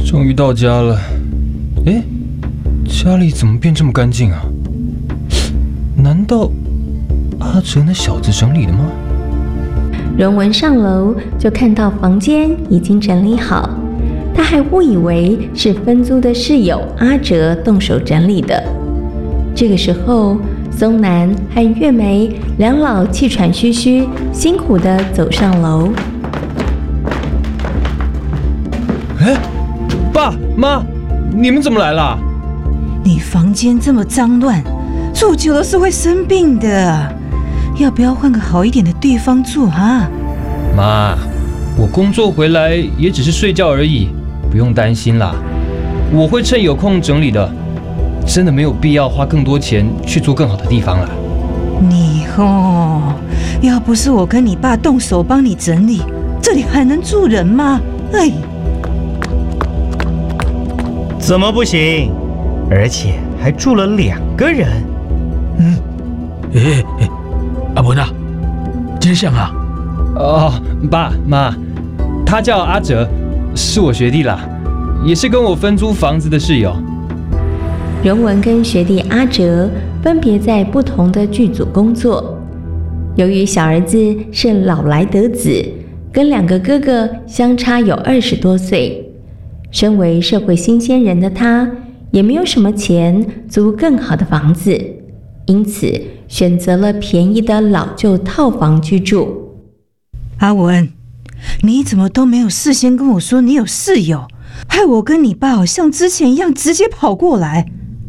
终于到家了。哎，家里怎么变这么干净啊？难道阿哲那小子整理的吗？ 荣文上楼就看到房间已经整理好，他还误以为是分租的室友阿哲动手整理的。这个时候，松南和月梅两老气喘吁吁，辛苦地走上楼。 哎，爸妈，你们怎么来了？ 你房间这么脏乱，住久了是会生病的。要不要换个好一点的地方住啊？ 妈，我工作回来也只是睡觉而已，不用担心啦。我会趁有空整理的，真的没有必要花更多钱去租更好的地方啦。 你要不是我跟你爸动手帮你整理，这里还能住人吗？哎， 怎么不行？而且还住了2个人。 阿文啊，真相啊！ 哦，爸妈，他叫阿哲，是我学弟啦，也是跟我分租房子的室友。 荣文跟学弟阿哲分别在不同的剧组工作。由于小儿子是老来得子，跟2个哥哥相差有20多岁，身为社会新鲜人的他，也没有什么钱租更好的房子，因此选择了便宜的老旧套房居住。 阿文，你怎么都没有事先跟我说你有室友，害我跟你爸好像之前一样直接跑过来。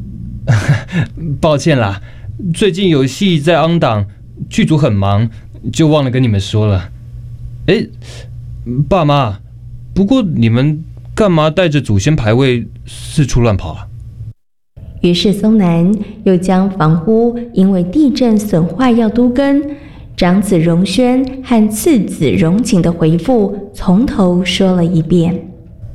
抱歉啦，最近有戏在昂档，剧组很忙，就忘了跟你们说了。哎，爸妈，不过你们干嘛带着祖先牌位四处乱跑啊？ 于是松南又将房屋因为地震损坏要都更，长子荣轩和次子荣景的回复从头说了一遍。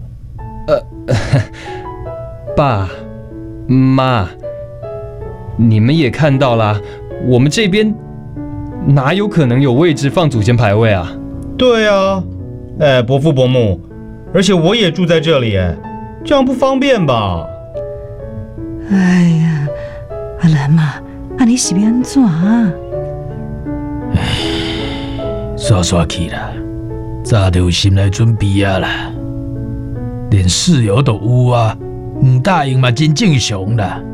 爸妈，你们也看到啦，我们这边哪有可能有位置放祖先牌位啊？ 对啊，伯父伯母，而且我也住在这里，这样不方便吧？ 哎呀，阿兰嘛，你是要安怎啊？ 刷去啦，早就有心来准备啊啦，连室友都有啊，唔答应嘛真正常啦。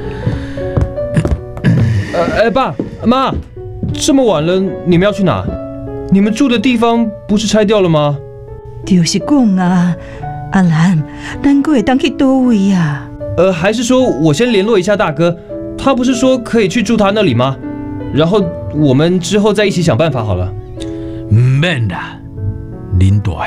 爸妈，这么晚了，你们要去哪？你们住的地方不是拆掉了吗？ 就是讲啊，阿兰，咱还会当去倒位啊？ 还是说我先联络一下大哥，他不是说可以去住他那里吗？然后我们之后再一起想办法好了。 唔免啦，恁大